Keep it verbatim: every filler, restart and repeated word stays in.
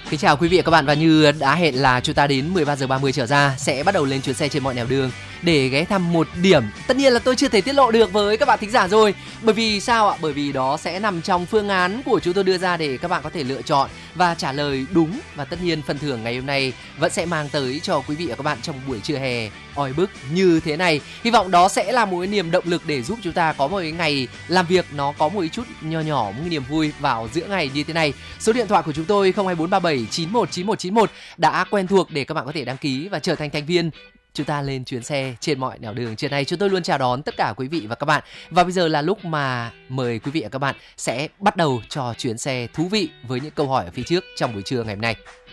Kính chào quý vị và các bạn, và như đã hẹn là chúng ta đến mười ba giờ ba mươi trở ra sẽ bắt đầu lên chuyến xe trên mọi nẻo đường để ghé thăm một điểm. Tất nhiên là tôi chưa thể tiết lộ được với các bạn thính giả rồi. Bởi vì sao ạ? Bởi vì đó sẽ nằm trong phương án của chúng tôi đưa ra để các bạn có thể lựa chọn và trả lời đúng. Và tất nhiên phần thưởng ngày hôm nay vẫn sẽ mang tới cho quý vị và các bạn trong buổi trưa hè oi bức như thế này. Hy vọng đó sẽ là một niềm động lực để giúp chúng ta có một ngày làm việc nó có một chút nho nhỏ, một niềm vui vào giữa ngày như thế này. Số điện thoại của chúng tôi không hai bốn ba bảy chín một chín một chín một đã quen thuộc để các bạn có thể đăng ký và trở thành thành viên. Chúng ta lên chuyến xe trên mọi nẻo đường. Trưa nay chúng tôi luôn chào đón tất cả quý vị và các bạn. Và bây giờ là lúc mà mời quý vị và các bạn sẽ bắt đầu cho chuyến xe thú vị với những câu hỏi ở phía trước trong buổi trưa ngày hôm nay.